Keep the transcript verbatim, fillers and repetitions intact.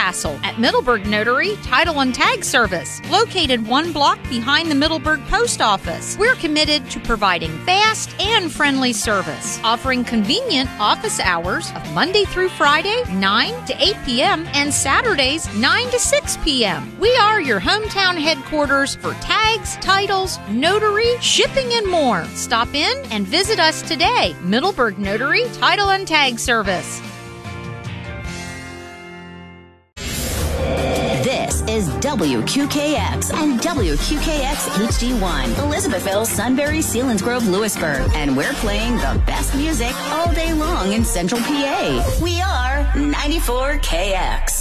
hassle at Middleburg Notary Title and Tag Service, located one block behind the Middleburg Post Office. We're committed to providing fast and friendly service, offering convenient office hours of Monday through Friday, nine to eight p.m., and Saturdays, nine to six p.m. We are your hometown headquarters for tags, titles, notary, shipping, and more. Stop in and visit us today. Middleburg Notary Title and Tag Service. This is W Q K X and W Q K X H D one, Elizabethville, Sunbury, Selinsgrove, Lewisburg. And we're playing the best music all day long in Central P A. We are ninety-four K X.